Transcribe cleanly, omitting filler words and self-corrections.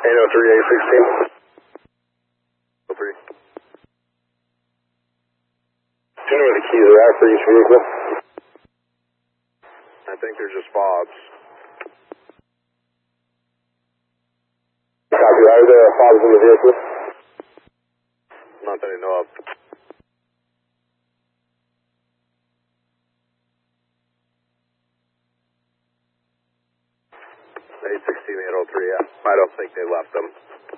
803, 816. 03. Do you know where the keys are at for each vehicle? I think they're just fobs. Copy. Are there fobs in the vehicle? Not that I know of. A16, 803, yeah. I don't think they left them.